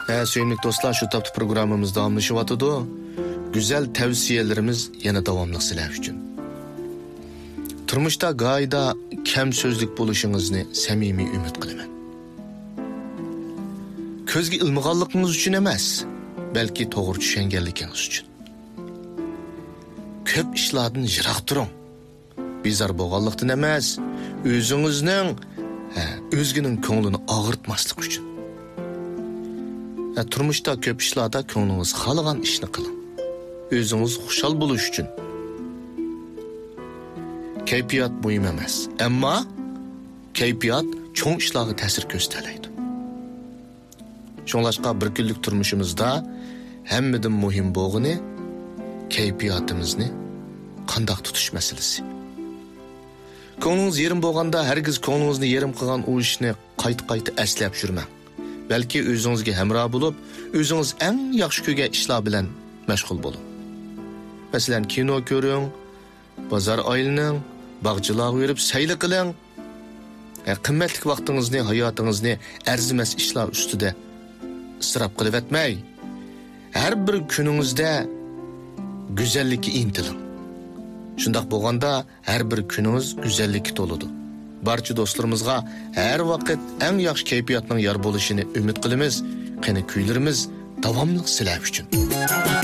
Sevimli dostlar, şu taptı programımız davamlaşıvatıdı. Güzel tavsiyelerimiz yana davamlıq sizler üçün. Turmuşda gayda kem sözlük buluşunuzni samimi ümit qilaman. Közge ilmiğanlığınız üçün emas, belki toğru düşengenlikiniz üçün. Köp işlardan yıraq durun. Bizar boğanlıqdan emas, özünüzning, özgünün ko'nglini ağırtmaslık üçün. Turmuşda köp işlarda ko'ngliniz xalagan ishni qiling. Özünüz xushal bo'lish uchun. Kayfiyat muhim emas, ammo kayfiyat cho'ng ishlarga ta'sir ko'rsatadi. Şonlaşqa bir kunlik turmuşimizda hammadan muhim bo'lgani kayfiyatimizni qandoq tutish masalasi. Ko'nglingiz yerim bo'lganda hargiz ko'nglingizni yerim qilgan u ishni qayta eslab yurmang. Balki o'zingizga hamroh bo'lib, o'zingiz eng yaxshi ko'rgan ishlar bilan mashg'ul bo'ling. Masalan, kino ko'ring, bozor aylaning, bog'chilarga yurib sayli qiling. Qimmatli vaqtingizni, hayotingizni arzimas ishlar ustida isrof qilib etmay, har bir kuningizda go'zallikka intiling. Shundaq bo'lganda har bir kuningiz go'zallikka to'ladi. Barcha do'stlarimizga har vaqt eng yaxshi kayfiyatning yor bo'lishini umid qilamiz. Qani kuylarimiz davomli sizlar uchun.